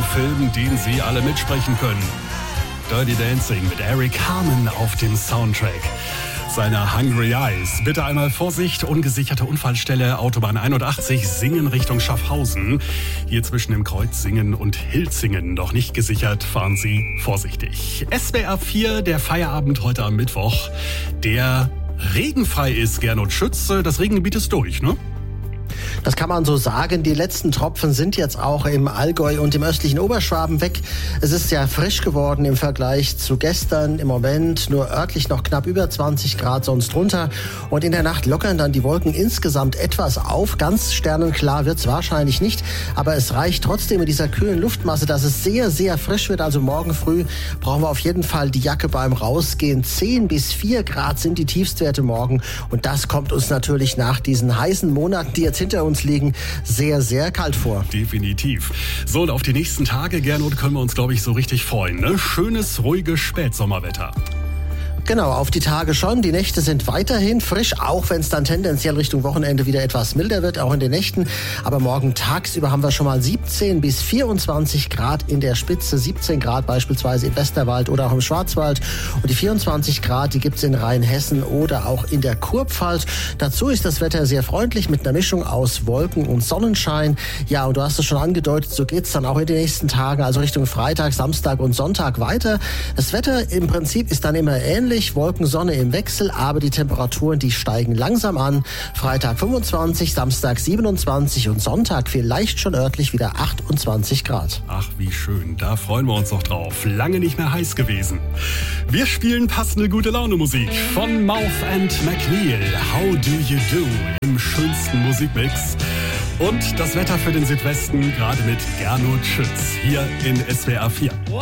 Film, den Sie alle mitsprechen können. Dirty Dancing mit Eric Carmen auf dem Soundtrack seiner Hungry Eyes. Bitte einmal Vorsicht, ungesicherte Unfallstelle, Autobahn 81, Singen Richtung Schaffhausen. Hier zwischen dem Kreuz Singen und Hilzingen noch nicht gesichert, fahren Sie vorsichtig. SWR 4, der Feierabend heute am Mittwoch, der regenfrei ist, Gernot Schütz. Das Regengebiet ist durch, ne? Das kann man so sagen. Die letzten Tropfen sind jetzt auch im Allgäu und im östlichen Oberschwaben weg. Es ist sehr frisch geworden im Vergleich zu gestern. Im Moment nur örtlich noch knapp über 20 Grad, sonst runter. Und in der Nacht lockern dann die Wolken insgesamt etwas auf. Ganz sternenklar wird's wahrscheinlich nicht. Aber es reicht trotzdem mit dieser kühlen Luftmasse, dass es sehr, sehr frisch wird. Also morgen früh brauchen wir auf jeden Fall die Jacke beim Rausgehen. 10 bis 4 Grad sind die Tiefstwerte morgen. Und das kommt uns natürlich nach diesen heißen Monaten, die jetzt hinter uns liegen, sehr, sehr kalt vor. Definitiv. So, und auf die nächsten Tage, Gernot, können wir uns, glaube ich, so richtig freuen. Ne? Schönes, ruhiges Spätsommerwetter. Genau, auf die Tage schon. Die Nächte sind weiterhin frisch, auch wenn es dann tendenziell Richtung Wochenende wieder etwas milder wird, auch in den Nächten. Aber morgen tagsüber haben wir schon mal 17 bis 24 Grad in der Spitze, 17 Grad beispielsweise im Westerwald oder auch im Schwarzwald. Und die 24 Grad, die gibt's in Rheinhessen oder auch in der Kurpfalz. Dazu ist das Wetter sehr freundlich mit einer Mischung aus Wolken und Sonnenschein. Ja, und du hast es schon angedeutet, so geht's dann auch in den nächsten Tagen, also Richtung Freitag, Samstag und Sonntag weiter. Das Wetter im Prinzip ist dann immer ähnlich. Wolken, Sonne im Wechsel, aber die Temperaturen, die steigen langsam an. Freitag 25, Samstag 27 und Sonntag vielleicht schon örtlich wieder 28 Grad. Ach, wie schön. Da freuen wir uns doch drauf. Lange nicht mehr heiß gewesen. Wir spielen passende Gute-Laune-Musik von Mouth & McNeil. How do you do? Im schönsten Musikmix. Und das Wetter für den Südwesten, gerade mit Gernot Schütz, hier in SWR 4.